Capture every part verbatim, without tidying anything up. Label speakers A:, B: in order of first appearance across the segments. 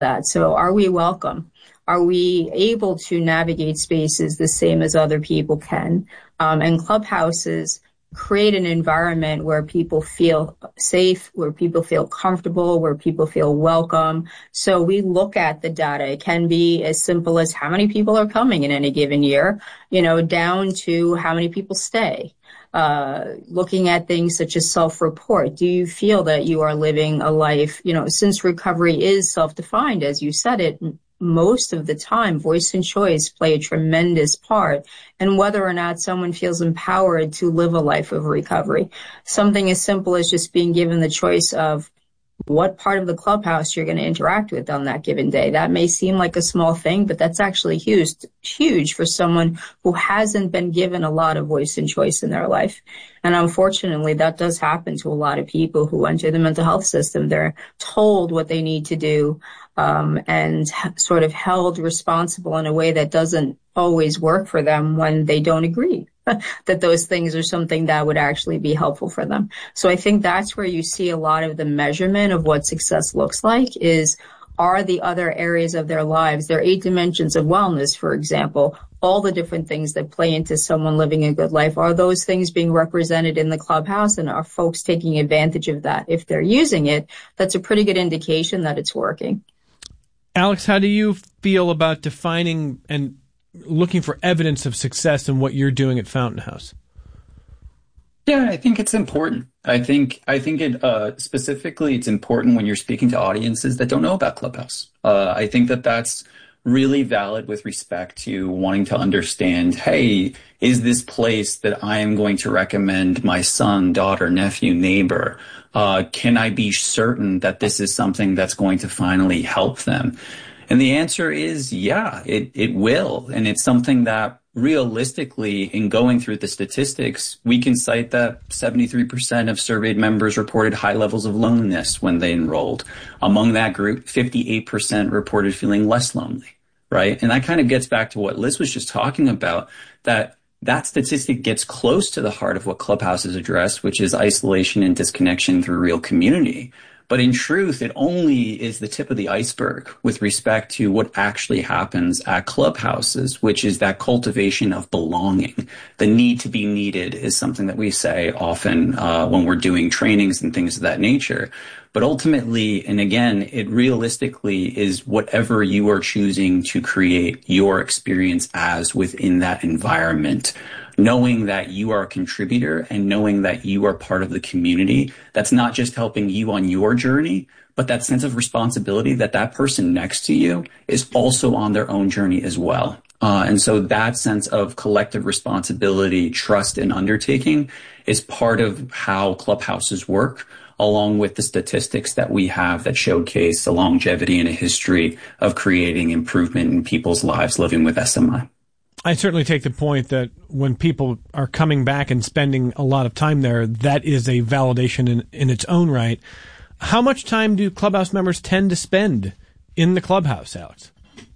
A: that. So are we welcome? Are we able to navigate spaces the same as other people can? Um, and clubhouses create an environment where people feel safe, where people feel comfortable, where people feel welcome. So we look at the data. It can be as simple as how many people are coming in any given year, you know, down to how many people stay. Uh, looking at things such as self-report. Do you feel that you are living a life, you know, since recovery is self-defined, as you said it, most of the time, voice and choice play a tremendous part in whether or not someone feels empowered to live a life of recovery. Something as simple as just being given the choice of what part of the clubhouse you're going to interact with on that given day. That may seem like a small thing, but that's actually huge, huge for someone who hasn't been given a lot of voice and choice in their life. And unfortunately, that does happen to a lot of people who enter the mental health system. They're told what they need to do, um, and sort of held responsible in a way that doesn't always work for them when they don't agree that those things are something that would actually be helpful for them. So I think that's where you see a lot of the measurement of what success looks like is, are the other areas of their lives, their eight dimensions of wellness, for example, all the different things that play into someone living a good life, are those things being represented in the clubhouse, and are folks taking advantage of that? If they're using it, that's a pretty good indication that it's working.
B: Alex, how do you feel about defining and looking for evidence of success in what you're doing at Fountain House?
C: Yeah, I think it's important. I think I think it uh, specifically it's important when you're speaking to audiences that don't know about Clubhouse. Uh, I think that that's really valid with respect to wanting to understand, hey, is this place that I am going to recommend my son, daughter, nephew, neighbor? Uh, can I be certain that this is something that's going to finally help them? And the answer is, yeah, it, it will. And it's something that realistically, in going through the statistics, we can cite that seventy-three percent of surveyed members reported high levels of loneliness when they enrolled. Among that group, fifty-eight percent reported feeling less lonely, right? And that kind of gets back to what Liz was just talking about, that that statistic gets close to the heart of what Clubhouse has addressed, which is isolation and disconnection through real community. But in truth, it only is the tip of the iceberg with respect to what actually happens at clubhouses, which is that cultivation of belonging. The need to be needed is something that we say often uh, when we're doing trainings and things of that nature. But ultimately, and again, it realistically is whatever you are choosing to create your experience as within that environment. Knowing that you are a contributor and knowing that you are part of the community, that's not just helping you on your journey, but that sense of responsibility that that person next to you is also on their own journey as well. Uh, and so that sense of collective responsibility, trust, and undertaking is part of how clubhouses work, along with the statistics that we have that showcase a longevity and a history of creating improvement in people's lives living with S M I.
B: I certainly take the point that when people are coming back and spending a lot of time there, that is a validation in, in its own right. How much time do Clubhouse members tend to spend in the Clubhouse, Alex?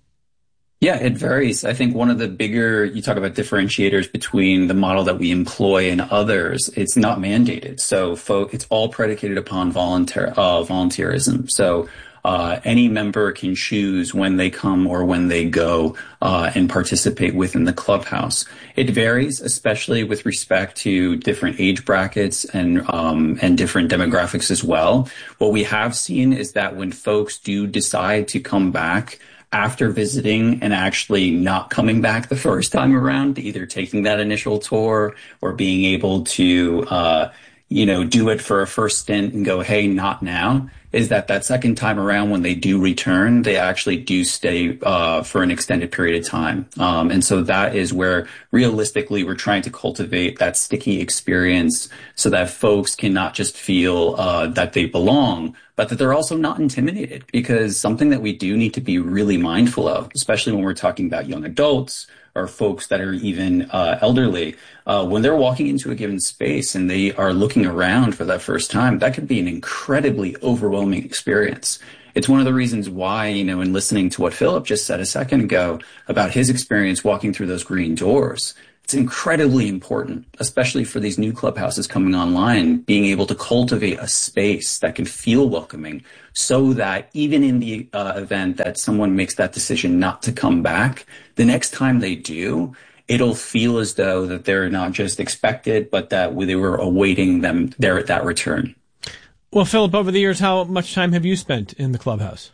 C: Yeah, it varies. I think one of the bigger, you talk about differentiators between the model that we employ and others, it's not mandated. So folk, it's all predicated upon volunteer, uh, volunteerism. So Uh, any member can choose when they come or when they go uh, and participate within the clubhouse. It varies, especially with respect to different age brackets and um, and different demographics as well. What we have seen is that when folks do decide to come back after visiting and actually not coming back the first time around, either taking that initial tour or being able to uh, you know, do it for a first stint and go, hey, not now, is that that second time around when they do return, they actually do stay uh, for an extended period of time. Um, and so that is where realistically we're trying to cultivate that sticky experience so that folks can not just feel uh, that they belong, but that they're also not intimidated, because something that we do need to be really mindful of, especially when we're talking about young adults or folks that are even uh, elderly, uh, when they're walking into a given space and they are looking around for that first time, that could be an incredibly overwhelming experience. It's one of the reasons why, you know, in listening to what Philip just said a second ago about his experience walking through those green doors, it's incredibly important, especially for these new clubhouses coming online, being able to cultivate a space that can feel welcoming so that even in the uh, event that someone makes that decision not to come back, the next time they do, it'll feel as though that they're not just expected, but that they were awaiting them there at that return.
B: Well, Philip, over the years, how much time have you spent in the clubhouse?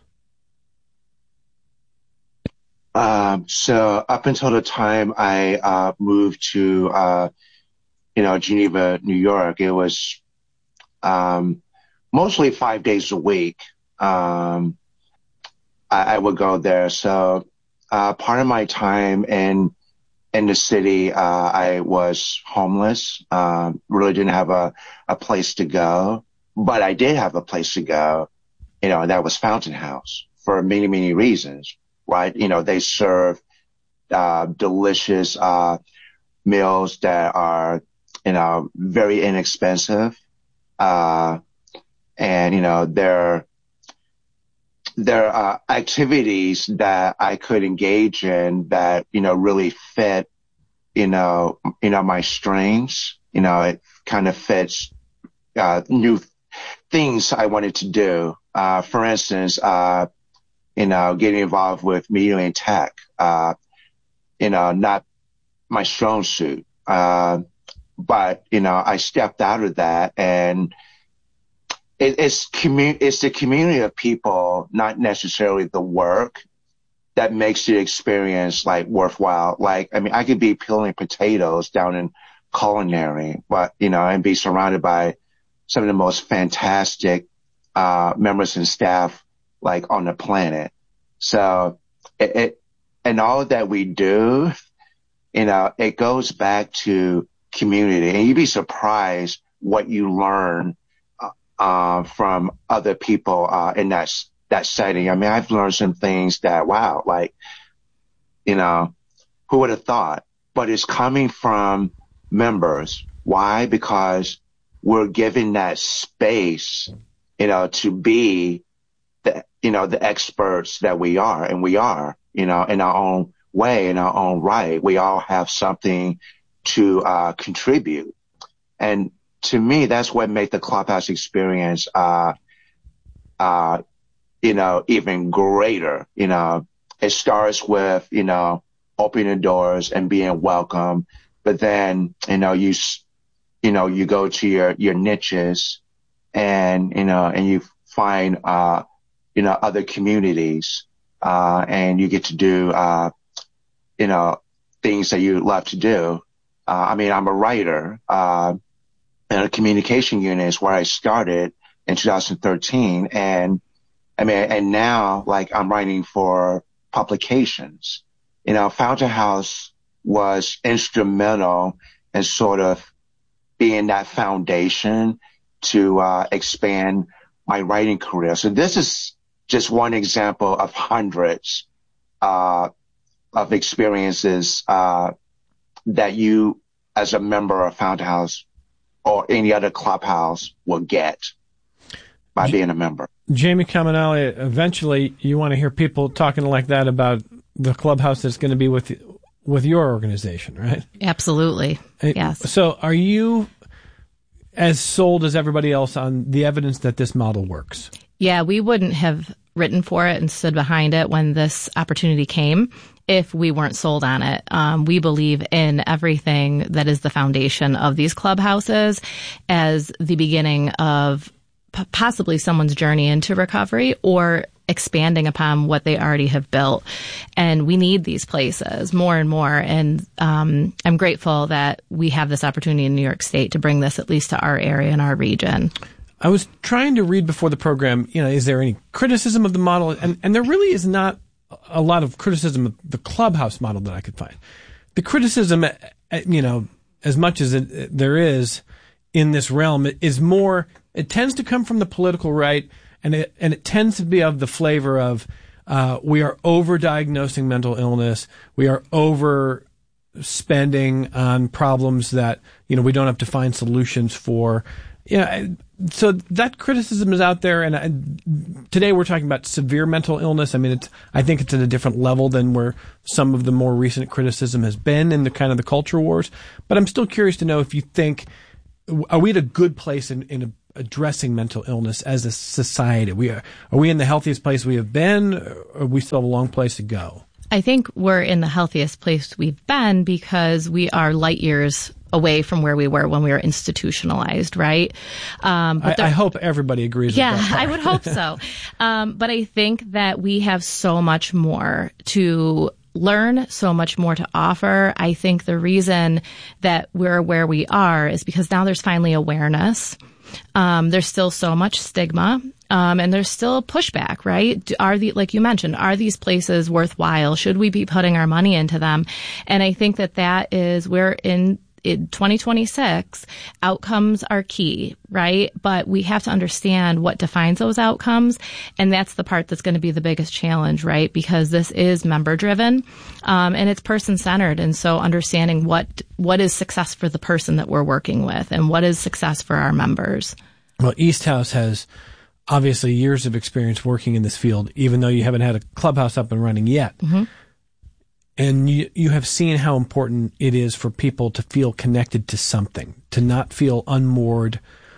D: Um, so up until the time I uh, moved to, uh, you know, Geneva, New York, it was um, mostly five days a week. Um, I, I would go there. So uh, part of my time in in the city, uh, I was homeless. Uh, really didn't have a, a place to go, but I did have a place to go. You know, and that was Fountain House for many, many reasons. Right. You know, they serve, uh, delicious, uh, meals that are, you know, very inexpensive. Uh, and, you know, there, there are activities that I could engage in that, you know, really fit, you know, you know, my strengths. You know, it kind of fits, uh, new things I wanted to do. Uh, for instance, uh, you know, getting involved with media and tech, uh, you know, not my strong suit. Uh, but, you know, I stepped out of that, and it, it's commu- it's the community of people, not necessarily the work, that makes the experience like worthwhile. Like, I mean, I could be peeling potatoes down in culinary, but, you know, and be surrounded by some of the most fantastic, uh, members and staff like on the planet. So it, it, and all that we do, you know, it goes back to community, and you'd be surprised what you learn, uh, from other people, uh, in that, that setting. I mean, I've learned some things that, wow, like, you know, who would have thought? But it's coming from members. Why? Because we're given that space, you know, to be the, you know, the experts that we are, and we are, you know, in our own way, in our own right. We all have something to, uh, contribute. And to me, that's what made the clubhouse experience, uh, uh, you know, even greater. You know, it starts with, you know, opening the doors and being welcome. But then, you know, you, you know, you go to your, your niches, and, you know, and you find, uh, you know, other communities, uh, and you get to do, uh, you know, things that you love to do. Uh, I mean, I'm a writer, uh, and a communication unit is where I started in two thousand thirteen. And I mean, and now, like, I'm writing for publications. You know, Fountain House was instrumental in sort of being that foundation to, uh, expand my writing career. So this is just one example of hundreds, uh, of experiences, uh, that you as a member of Fountain House or any other clubhouse will get by being a member.
B: Jamie Caminale, eventually you want to hear people talking like that about the clubhouse that's going to be with, with your organization, right?
E: Absolutely. Yes.
B: So are you as sold as everybody else on the evidence that this model works?
E: Yeah, we wouldn't have written for it and stood behind it when this opportunity came if we weren't sold on it. Um, we believe in everything that is the foundation of these clubhouses as the beginning of p- possibly someone's journey into recovery or expanding upon what they already have built. And we need these places more and more. And um, I'm grateful that we have this opportunity in New York State to bring this at least to our area and our region.
B: I was trying to read before the program, you know, is there any criticism of the model? And, and there really is not a lot of criticism of the clubhouse model that I could find. The criticism, you know, as much as it, there is in this realm, is more, it tends to come from the political right, and it, and it tends to be of the flavor of, uh, we are over-diagnosing mental illness, we are over spending on problems that, you know, we don't have to find solutions for. Yeah, so that criticism is out there, and I, today we're talking about severe mental illness. I mean, it's I think it's at a different level than where some of the more recent criticism has been in the kind of the culture wars. But I'm still curious to know if you think, are we at a good place in, in addressing mental illness as a society? We are, are we in the healthiest place we have been, or we still have a long place to go?
E: I think we're in the healthiest place we've been because we are light years away from where we were when we were institutionalized, right? Um, but
B: I, there, I hope everybody agrees
E: yeah,
B: with that.
E: I would hope so. Um, but I think that we have so much more to learn, so much more to offer. I think the reason that we're where we are is because now there's finally awareness. Um, there's still so much stigma. Um, and there's still pushback, right? Are the, like you mentioned, are these places worthwhile? Should we be putting our money into them? And I think that that is where in, in twenty twenty-six, outcomes are key, right? But we have to understand what defines those outcomes. And that's the part that's going to be the biggest challenge, right? Because this is member driven, um, and it's person centered. And so understanding what, what is success for the person that we're working with and what is success for our members.
B: Well, East House has obviously years of experience working in this field, even though you haven't had a clubhouse up and running yet. Mm-hmm. And you, you have seen how important it is for people to feel connected to something, to not feel unmoored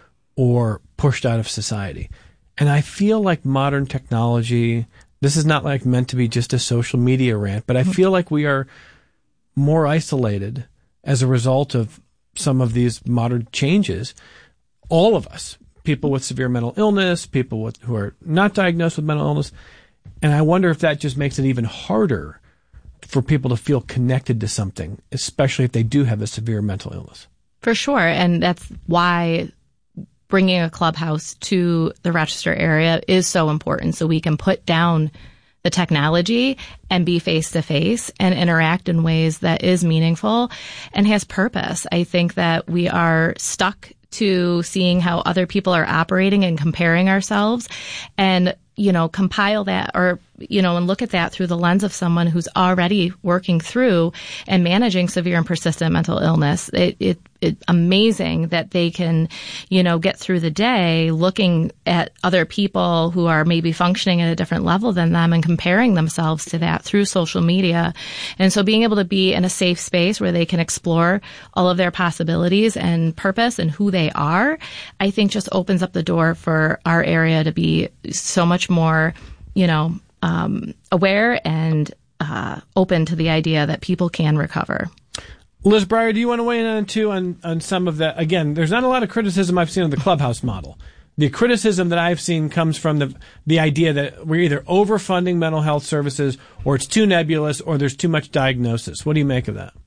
B: or pushed out of society. And I feel like modern technology, this is not like meant to be just a social media rant, but I feel like we are more isolated as a result of some of these modern changes. All of us, people with severe mental illness, people with, who are not diagnosed with mental illness. And I wonder if that just makes it even harder for people to feel connected to something, especially if they do have a severe mental illness.
E: For sure. And that's why bringing a clubhouse to the Rochester area is so important, so we can put down the technology and be face to face and interact in ways that is meaningful and has purpose. I think that we are stuck to seeing how other people are operating and comparing ourselves, and, you know, compile that or, you know, and look at that through the lens of someone who's already working through and managing severe and persistent mental illness. It, it, it's amazing that they can, you know, get through the day looking at other people who are maybe functioning at a different level than them and comparing themselves to that through social media. And so being able to be in a safe space where they can explore all of their possibilities and purpose and who they are, I think just opens up the door for our area to be so much more, you know, um, aware and uh, open to the idea that people can recover.
B: Liz Breyer, do you want to weigh in on too on, on some of that? Again, there's not a lot of criticism I've seen of the clubhouse model. The criticism that I've seen comes from the the idea that we're either overfunding mental health services, or it's too nebulous, or there's too much diagnosis. What do you make of that?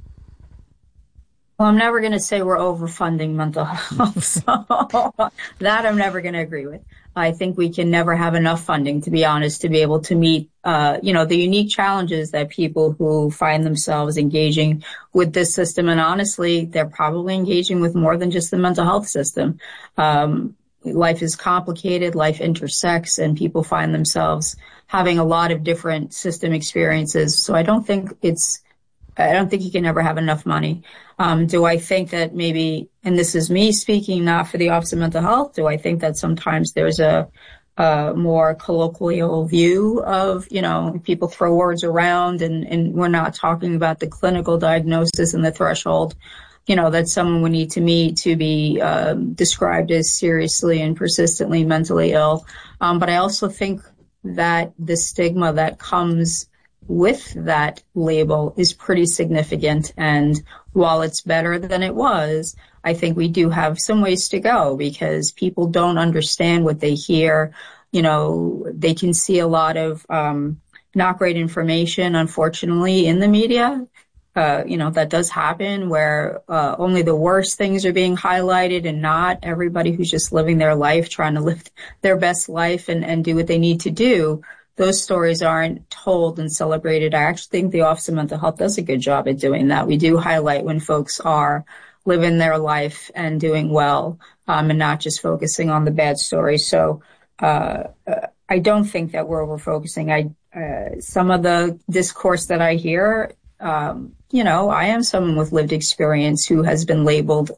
A: Well, I'm never going to say we're overfunding mental health. So that I'm never going to agree with. I think we can never have enough funding, to be honest, to be able to meet, uh, you know, the unique challenges that people who find themselves engaging with this system. And honestly, they're probably engaging with more than just the mental health system. Um, life is complicated, life intersects, and people find themselves having a lot of different system experiences. So I don't think it's, I don't think you can ever have enough money. Um, do I think that maybe, and this is me speaking not for the Office of Mental Health, do I think that sometimes there's a, a more colloquial view of, you know, people throw words around and, and we're not talking about the clinical diagnosis and the threshold, you know, that someone would need to meet to be um, described as seriously and persistently mentally ill. Um, but I also think that the stigma that comes with that label is pretty significant. And while it's better than it was, I think we do have some ways to go because people don't understand what they hear. You know, they can see a lot of um, not great information, unfortunately, in the media. Uh, you know, that does happen where uh, only the worst things are being highlighted and not everybody who's just living their life, trying to live their best life and, and do what they need to do. Those stories aren't told and celebrated. I actually think the Office of Mental Health does a good job at doing that. We do highlight when folks are living their life and doing well, um, and not just focusing on the bad stories. So uh, uh, I don't think that we're over focusing. I uh, some of the discourse that I hear, um, you know, I am someone with lived experience who has been labeled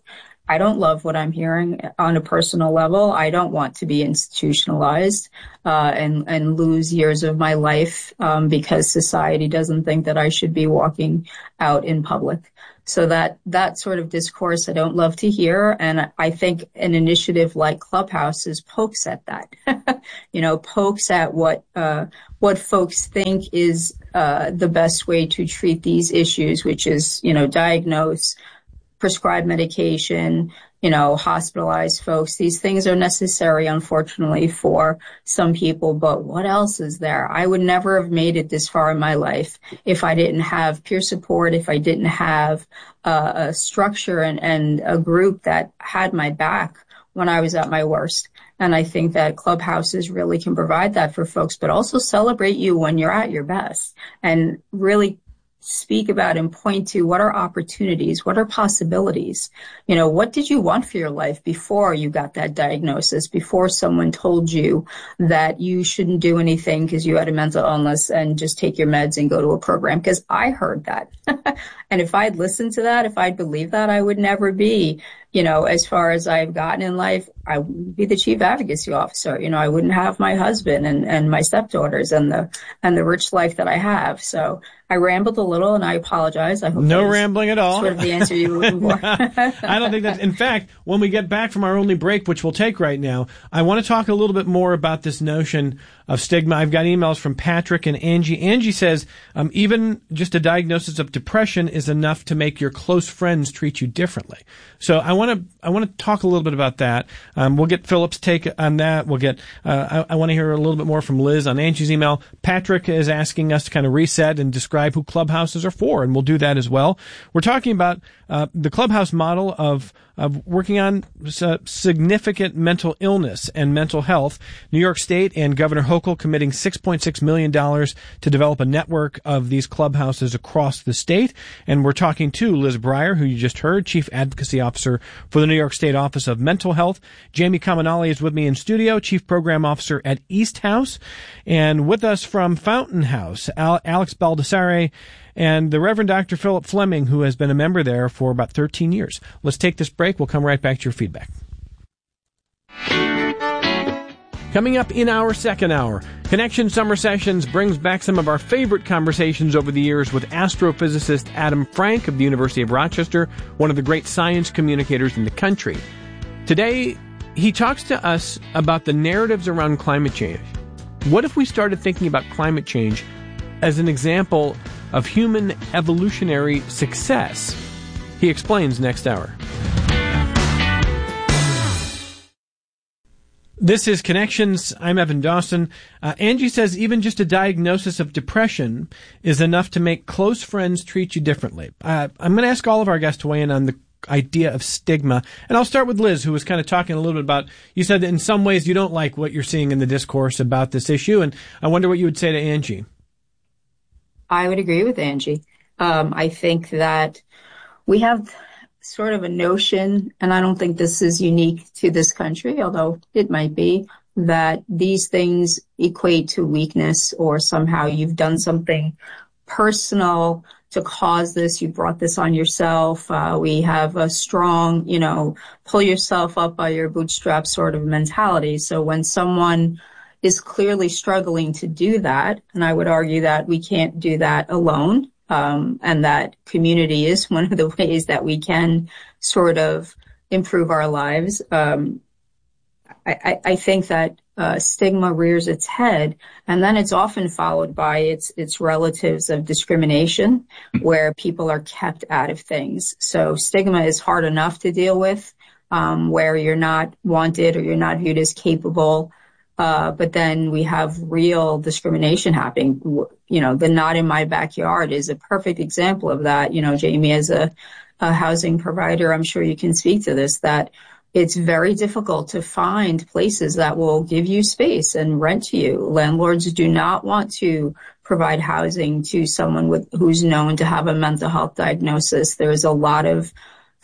A: I don't love what I'm hearing on a personal level. I don't want to be institutionalized uh, and and lose years of my life um, because society doesn't think that I should be walking out in public. So that that sort of discourse I don't love to hear, and I think an initiative like Clubhouses pokes at that. you know, pokes at what uh, what folks think is uh, the best way to treat these issues, which is, you know, diagnose, prescribe medication, you know, hospitalize folks. These things are necessary, unfortunately, for some people. But what else is there? I would never have made it this far in my life if I didn't have peer support, if I didn't have uh, a structure and, and a group that had my back when I was at my worst. And I think that Clubhouses really can provide that for folks, but also celebrate you when you're at your best and really speak about and point to what are opportunities, what are possibilities. You know, what did you want for your life before you got that diagnosis, before someone told you that you shouldn't do anything because you had a mental illness and just take your meds and go to a program? Because I heard that. And if I'd listened to that, if I'd believed that, I would never be, you know, as far as I've gotten in life. I would be the chief advocacy officer. You know, I wouldn't have my husband and, and my stepdaughters and the and the rich life that I have. So I rambled a little, and I apologize. I hope
B: no rambling at all.
A: Sort of the answer you were looking for.
B: I don't think that's. In fact, when we get back from our only break, which we'll take right now, I want to talk a little bit more about this notion of stigma. I've got emails from Patrick and Angie. Angie says um, even just a diagnosis of depression is enough to make your close friends treat you differently. So I want to I want to talk a little bit about that. Um, we'll get Philip's take on that. We'll get. Uh, I, I want to hear a little bit more from Liz on Angie's email. Patrick is asking us to kind of reset and describe who Clubhouses are for, and we'll do that as well. We're talking about uh, the Clubhouse model of of working on uh, significant mental illness and mental health. New York State and Governor Hochul committing six point six million dollars to develop a network of these clubhouses across the state. And we're talking to Liz Breyer, who you just heard, Chief Advocacy Officer for the New York State Office of Mental Health. Jamie Kaminali is with me in studio, Chief Program Officer at East House. And with us from Fountain House, Al- Alex Baldassare, and the Reverend Doctor Philip Fleming, who has been a member there for about thirteen years. Let's take this break. We'll come right back to your feedback. Coming up in our second hour, Connection Summer Sessions brings back some of our favorite conversations over the years with astrophysicist Adam Frank of the University of Rochester, one of the great science communicators in the country. Today, he talks to us about the narratives around climate change. What if we started thinking about climate change as an example of human evolutionary success? He explains next hour. This is Connections. I'm Evan Dawson. Uh, Angie says even just a diagnosis of depression is enough to make close friends treat you differently. Uh, I'm going to ask all of our guests to weigh in on the idea of stigma. And I'll start with Liz, who was kind of talking a little bit about, you said that in some ways you don't like what you're seeing in the discourse about this issue. And I wonder what you would say to Angie.
A: I would agree with Angie. Um, I think that we have sort of a notion, and I don't think this is unique to this country, although it might be, that these things equate to weakness, or somehow you've done something personal to cause this. You brought this on yourself. Uh, we have a strong, you know, pull yourself up by your bootstraps sort of mentality. So when someone is clearly struggling to do that, and I would argue that we can't do that alone, um, and that community is one of the ways that we can sort of improve our lives. Um, I, I think that uh, stigma rears its head, and then it's often followed by its its relatives of discrimination, where people are kept out of things. So stigma is hard enough to deal with, um, where you're not wanted or you're not viewed as capable. Uh, but then we have real discrimination happening. You know, the not in my backyard is a perfect example of that. You know, Jamie, as a, a housing provider, I'm sure you can speak to this, that it's very difficult to find places that will give you space and rent to you. Landlords do not want to provide housing to someone with who's known to have a mental health diagnosis. There's a lot of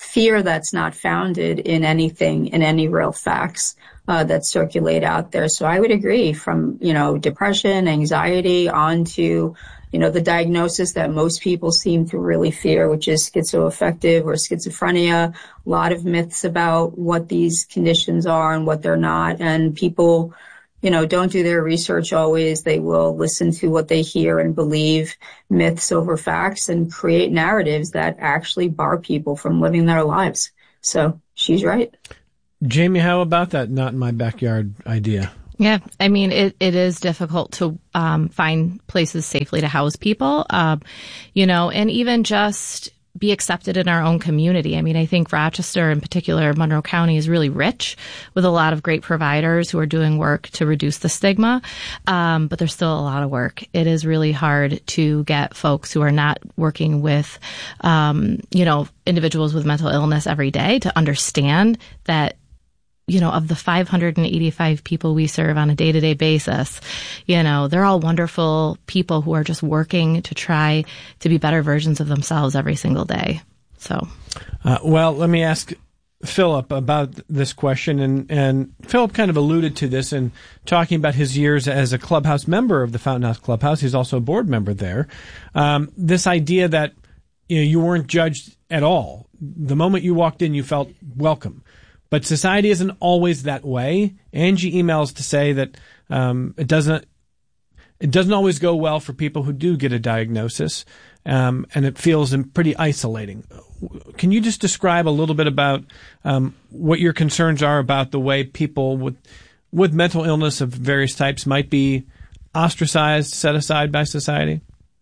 A: fear that's not founded in anything, in any real facts uh, that circulate out there. So I would agree, from, you know, depression, anxiety, on to, you know, the diagnosis that most people seem to really fear, which is schizoaffective or schizophrenia. A lot of myths about what these conditions are and what they're not. And people, you know, don't do their research always. They will listen to what they hear and believe myths over facts and create narratives that actually bar people from living their lives. So she's right.
B: Jamie, how about that not in my backyard idea?
E: Yeah, I mean, it, it is difficult to um, find places safely to house people, um, you know, and even just be accepted in our own community. I mean, I think Rochester, in particular, Monroe County, is really rich with a lot of great providers who are doing work to reduce the stigma, um, but there's still a lot of work. It is really hard to get folks who are not working with, um, you know, individuals with mental illness every day to understand that, you know, of the five hundred eighty-five people we serve on a day-to-day basis, you know, they're all wonderful people who are just working to try to be better versions of themselves every single day. So,
B: uh, well, let me ask Philip about this question. And, and Philip kind of alluded to this in talking about his years as a clubhouse member of the Fountain House Clubhouse. He's also a board member there. Um, this idea that, you know, you weren't judged at all. The moment you walked in, you felt welcome. But society isn't always that way. Angie emails to say that um, it doesn't it doesn't always go well for people who do get a diagnosis, um, and it feels pretty isolating. Can you just describe a little bit about um, what your concerns are about the way people with with mental illness of various types might be ostracized, set aside by society?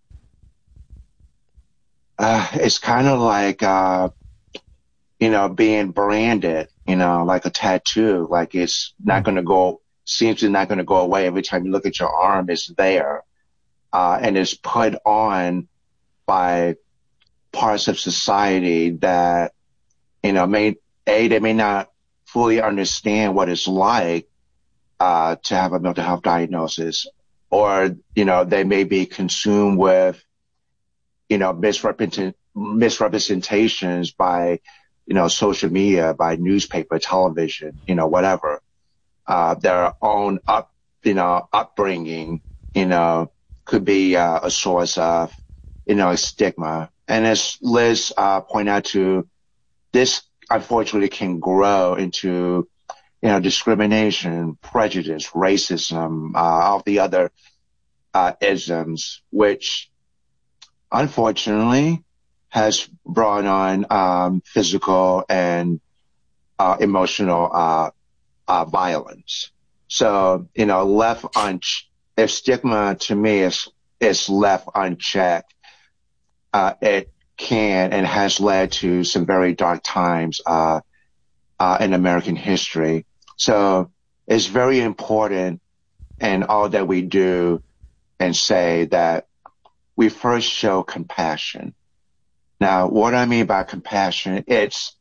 D: Uh, it's kind of like, uh, you know, being branded. You know, like a tattoo, like it's not going to go, seems to not going to go away. Every time you look at your arm, it's there. Uh, and it's put on by parts of society that, you know, may, A, they may not fully understand what it's like, uh, to have a mental health diagnosis, or, you know, they may be consumed with, you know, misrepresent, misrepresentations by, you know, social media, by newspaper, television, you know, whatever, uh, their own up, you know, upbringing, you know, could be uh, a source of, you know, stigma. And as Liz uh, pointed out to, this unfortunately can grow into, you know, discrimination, prejudice, racism, uh, all the other uh, isms, which unfortunately has brought on um, physical and uh, emotional uh, uh, violence. So, you know, left un if stigma to me is is left unchecked, uh, it can and has led to some very dark times uh, uh, in American history. So it's very important in all that we do and say that we first show compassion. Now, what I mean by compassion, it's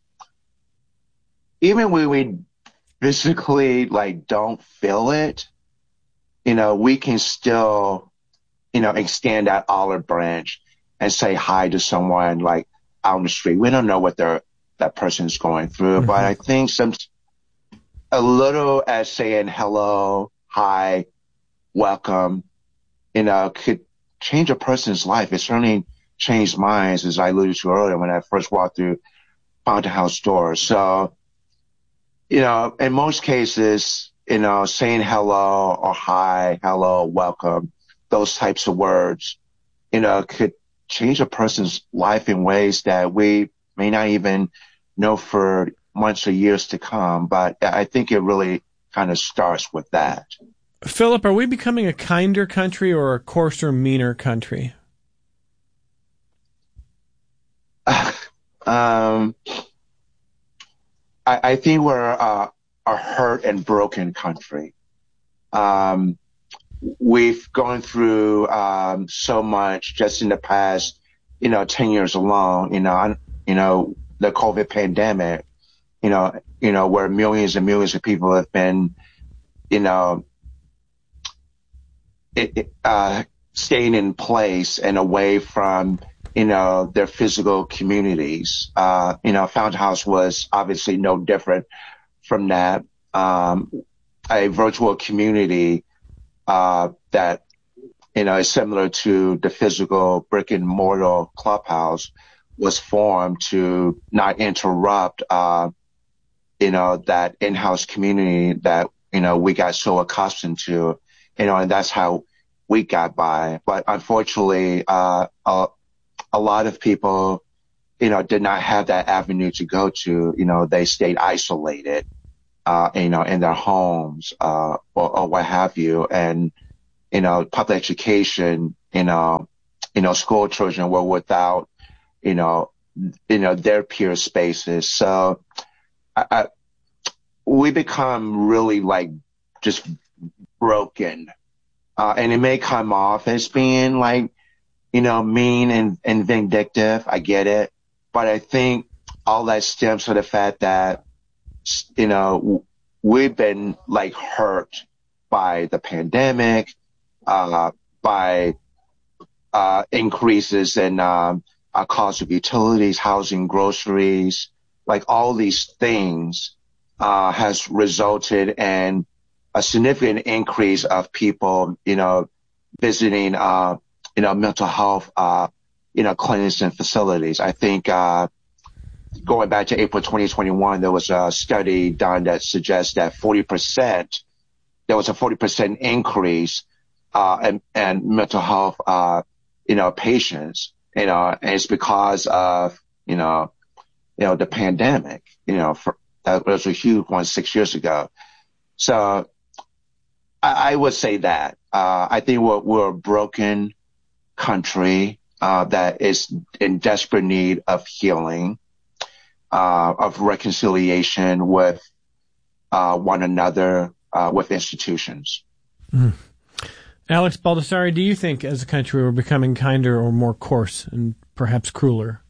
D: even when we physically like don't feel it, you know, we can still, you know, extend that olive branch and say hi to someone like out on the street. We don't know what they're, that person's going through, mm-hmm. but I think some, a little as saying hello, hi, welcome, you know, could change a person's life. It certainly changed mine, as I alluded to earlier, when I first walked through Fountain House doors. So, you know, in most cases, you know, saying hello or hi, hello, welcome, those types of words, you know, could change a person's life in ways that we may not even know for months or years to come. But I think it really kind of starts with that.
B: Philip, are we becoming a kinder country or a coarser, meaner country?
D: Um, I, I think we're uh, a hurt and broken country. Um, we've gone through um, so much just in the past, you know, ten years alone. You know, you know, the COVID pandemic. You know, you know, where millions and millions of people have been, you know, it, it, uh, staying in place and away from, you know, their physical communities. Uh, you know, Fountain House was obviously no different from that. Um, a virtual community uh, that, you know, is similar to the physical brick and mortar clubhouse was formed to not interrupt, uh, you know, that in-house community that, you know, we got so accustomed to, you know, and that's how we got by. But unfortunately, uh, a, a lot of people, you know, did not have that avenue to go to. You know, they stayed isolated, uh, you know, in their homes, uh, or, or what have you. And, you know, public education, you know, you know, school children were without, you know, you know, their peer spaces. So I, I, we become really like just broken. Uh, and it may come off as being like, you know, mean and, and vindictive. I get it. But I think all that stems from the fact that, you know, we've been like hurt by the pandemic, uh, by, uh, increases in, um, our cost of utilities, housing, groceries, like all these things, uh, has resulted in a significant increase of people, you know, visiting, uh, you know, mental health, uh, you know, clinics and facilities. I think, uh, going back to April twenty twenty-one, there was a study done that suggests that forty percent, there was a forty percent increase, uh, in, in mental health, uh, you know, patients, you know, and it's because of, you know, you know, the pandemic, you know, for, that was a huge one six years ago. So I, I would say that, uh, I think we're, we're a broken country, uh, that is in desperate need of healing, uh, of reconciliation with, uh, one another, uh, with institutions.
B: Mm. Alex Baldessari, do you think as a country we're becoming kinder or more coarse and perhaps crueler?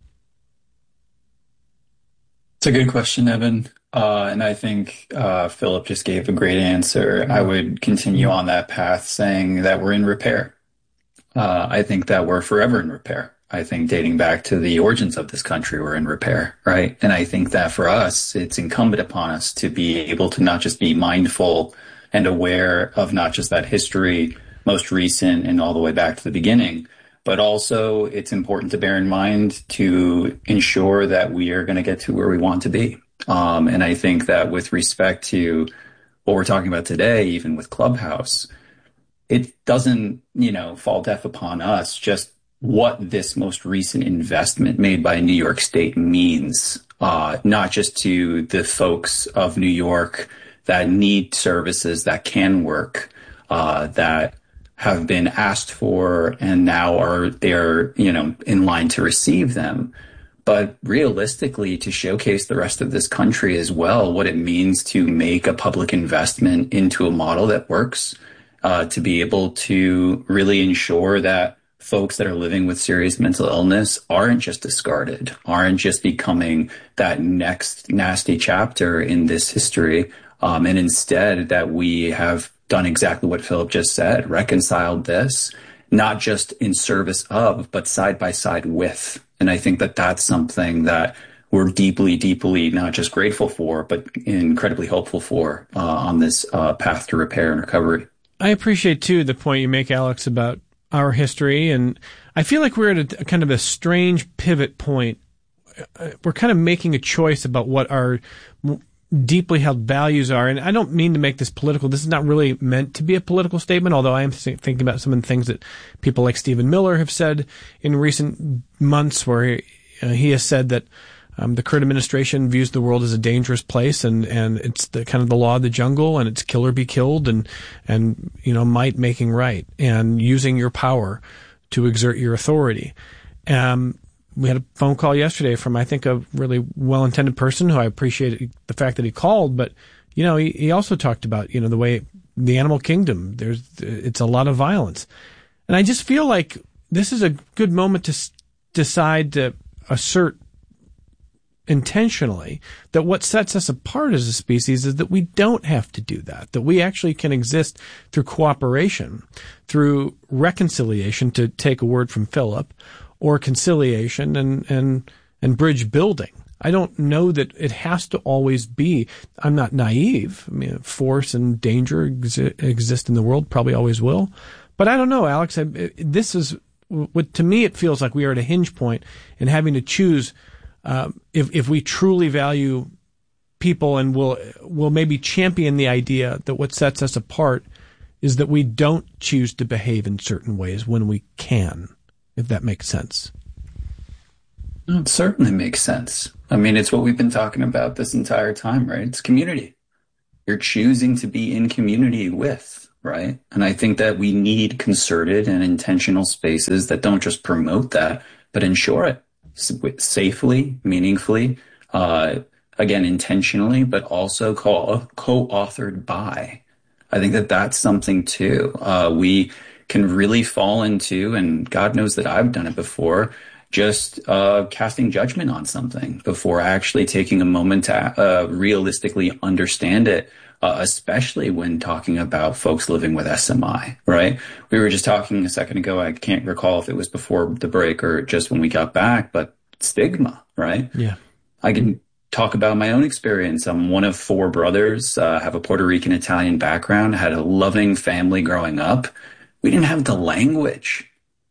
C: It's a good question, Evan. Uh, and I think uh, Philip just gave a great answer. I would continue on that path saying that we're in repair. Uh, I think that we're forever in repair. I think dating back to the origins of this country, we're in repair, right? And I think that for us, it's incumbent upon us to be able to not just be mindful and aware of not just that history, most recent and all the way back to the beginning, but also it's important to bear in mind to ensure that we are going to get to where we want to be. Um, and I think that with respect to what we're talking about today, even with Clubhouse, it doesn't, you know, fall deaf upon us just what this most recent investment made by New York State means, uh, not just to the folks of New York that need services that can work, uh, that have been asked for and now are they're, you know, in line to receive them. But realistically, to showcase the rest of this country as well, what it means to make a public investment into a model that works, uh, to be able to really ensure that folks that are living with serious mental illness aren't just discarded, aren't just becoming that next nasty chapter in this history, um, and instead that we have done exactly what Philip just said, reconciled this, not just in service of, but side by side with. And I think that that's something that we're deeply, deeply not just grateful for, but incredibly hopeful for uh, on this uh, path to repair and recovery.
B: I appreciate, too, the point you make, Alex, about our history. And I feel like we're at a, a kind of a strange pivot point. We're kind of making a choice about what our deeply held values are. And I don't mean to make this political. This is not really meant to be a political statement, although I am th- thinking about some of the things that people like Stephen Miller have said in recent months, where he, uh, he has said that um, the current administration views the world as a dangerous place, and, and it's the kind of the law of the jungle, and it's kill or be killed, and, and, you know, might making right, and using your power to exert your authority. Um, We had a phone call yesterday from, I think, a really well-intended person who I appreciate the fact that he called. But, you know, he, he also talked about, you know, the way the animal kingdom, there's, it's a lot of violence. And I just feel like this is a good moment to s- decide to assert intentionally that what sets us apart as a species is that we don't have to do that, that we actually can exist through cooperation, through reconciliation, to take a word from Philip, or conciliation and, and, and bridge building. I don't know that it has to always be. I'm not naive. I mean, force and danger exi- exist in the world, probably always will. But I don't know, Alex. I, this is what, to me, it feels like we are at a hinge point in having to choose uh, if if we truly value people and will will maybe champion the idea that what sets us apart is that we don't choose to behave in certain ways when we can, if that makes sense.
C: It certainly makes sense. I mean, it's what we've been talking about this entire time, right? It's community. You're choosing to be in community with, right? And I think that we need concerted and intentional spaces that don't just promote that, but ensure it safely, meaningfully, uh, again, intentionally, but also co- co-authored by. I think that that's something too. Uh, we can really fall into, and God knows that I've done it before, just uh, casting judgment on something before actually taking a moment to uh, realistically understand it, uh, especially when talking about folks living with S M I, right? We were just talking a second ago, I can't recall if it was before the break or just when we got back, but stigma, right?
B: Yeah.
C: I can talk about my own experience. I'm one of four brothers, uh, have a Puerto Rican Italian background, had a loving family growing up. We didn't have the language,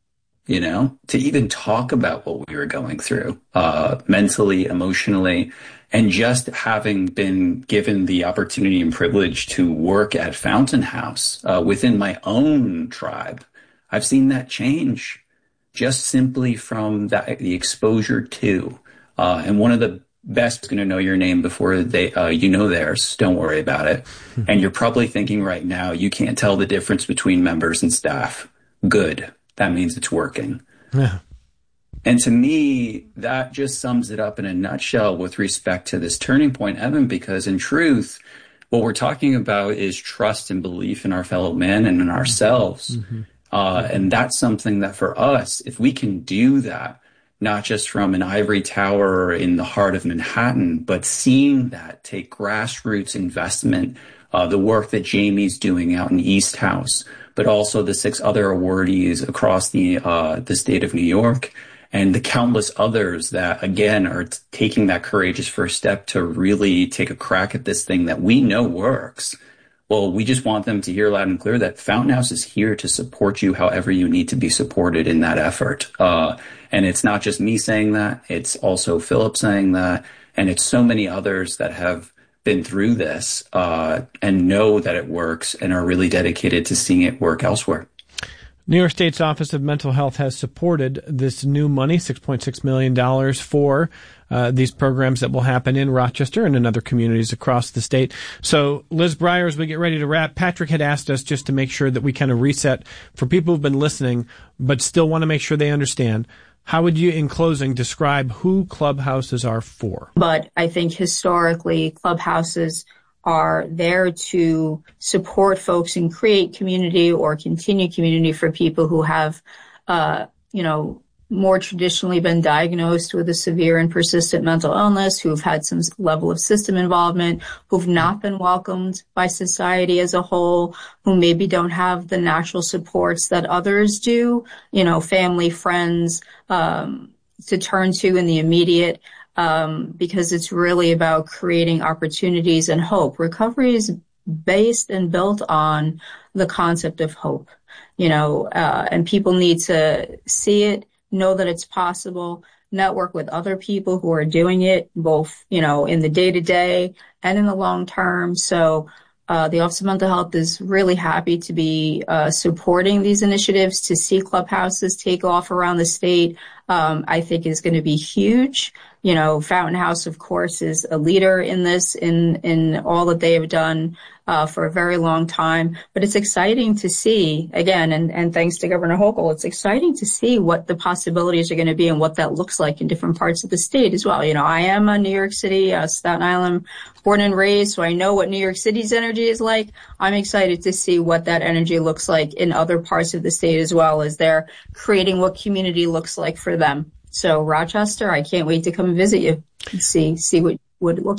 C: you know, to even talk about what we were going through, uh, mentally, emotionally, and just having been given the opportunity and privilege to work at Fountain House, uh, within my own tribe. I've seen that change just simply from that, the exposure to, uh, and one of the best is going to know your name before they, uh, you know theirs. Don't worry about it. And you're probably thinking right now, you can't tell the difference between members and staff. Good. That means it's working.
B: Yeah.
C: And to me, that just sums it up in a nutshell with respect to this turning point, Evan, because in truth, what we're talking about is trust and belief in our fellow men and in ourselves. Mm-hmm. Uh, and that's something that for us, if we can do that, not just from an ivory tower in the heart of Manhattan, but seeing that take grassroots investment, uh, the work that Jamie's doing out in East House, but also the six other awardees across the uh, the state of New York, and the countless others that, again, are t- taking that courageous first step to really take a crack at this thing that we know works. Well, we just want them to hear loud and clear that Fountain House is here to support you however you need to be supported in that effort. Uh, and it's not just me saying that, it's also Philip saying that, and it's so many others that have been through this uh, and know that it works and are really dedicated to seeing it work elsewhere.
B: New York State's Office of Mental Health has supported this new money, six point six million dollars, for uh, these programs that will happen in Rochester and in other communities across the state. So, Liz Breyer, as we get ready to wrap, Patrick had asked us just to make sure that we kind of reset for people who've been listening but still want to make sure they understand. How would you, in closing, describe who clubhouses are for?
A: But I think historically, clubhouses are there to support folks and create community or continue community for people who have, uh, you know, more traditionally been diagnosed with a severe and persistent mental illness, who've had some level of system involvement, who've not been welcomed by society as a whole, who maybe don't have the natural supports that others do, you know, family, friends, um, to turn to in the immediate. Um, because it's really about creating opportunities and hope. Recovery is based and built on the concept of hope, you know, uh, and people need to see it, know that it's possible, network with other people who are doing it, both, you know, in the day to day and in the long term. So, uh, the Office of Mental Health is really happy to be, uh, supporting these initiatives. To see clubhouses take off around the state, um, I think is going to be huge. You know, Fountain House, of course, is a leader in this, in, in all that they have done, uh, for a very long time. But it's exciting to see, again, and, and thanks to Governor Hochul, it's exciting to see what the possibilities are going to be and what that looks like in different parts of the state as well. You know, I am a New York City, uh, Staten Island, born and raised, so I know what New York City's energy is like. I'm excited to see what that energy looks like in other parts of the state as well, as they're creating what community looks like for them. So Rochester, I can't wait to come visit you and see see what, what it looks like.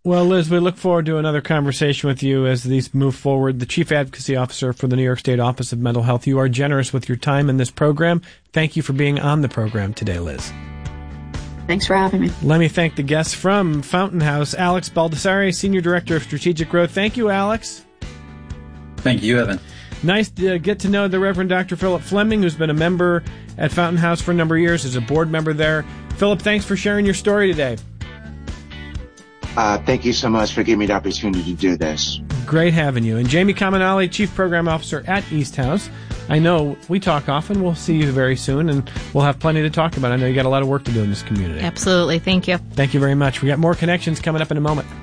B: Well, Liz, we look forward to another conversation with you as these move forward. The Chief Advocacy Officer for the New York State Office of Mental Health. You are generous with your time in this program. Thank you for being on the program today, Liz.
A: Thanks for having me.
B: Let me thank the guests from Fountain House, Alex Baldessari, Senior Director of Strategic Growth. Thank you, Alex.
C: Thank you, Evan.
B: Nice to get to know the Reverend Doctor Philip Fleming, who's been a member at Fountain House for a number of years, as a board member there. Philip, thanks for sharing your story today.
D: Uh, thank you so much for giving me the opportunity to do this.
B: Great having you. And Jamie Kaminali, Chief Program Officer at East House. I know we talk often. We'll see you very soon, and we'll have plenty to talk about. I know you got a lot of work to do in this community.
E: Absolutely. Thank you.
B: Thank you very much. We got more connections coming up in a moment.